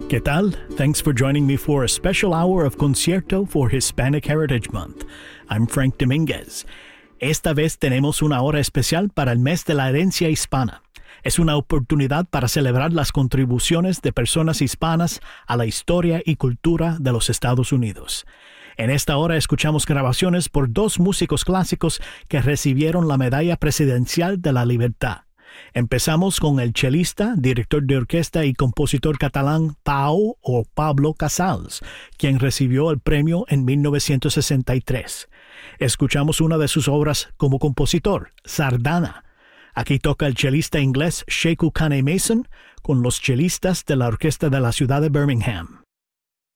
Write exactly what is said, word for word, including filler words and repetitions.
¿Qué tal? Thanks for joining me for a special hour of concierto for Hispanic Heritage Month. I'm Frank Dominguez. Esta vez tenemos una hora especial para el mes de la herencia hispana. Es una oportunidad para celebrar las contribuciones de personas hispanas a la historia y cultura de los Estados Unidos. En esta hora escuchamos grabaciones por dos músicos clásicos que recibieron la Medalla Presidencial de la Libertad. Empezamos con el chelista, director de orquesta y compositor catalán Pau o Pablo Casals, quien recibió el premio en mil novecientos sesenta y tres. Escuchamos una de sus obras como compositor, Sardana. Aquí toca el chelista inglés Sheku Kane Mason con los chelistas de la orquesta de la ciudad de Birmingham.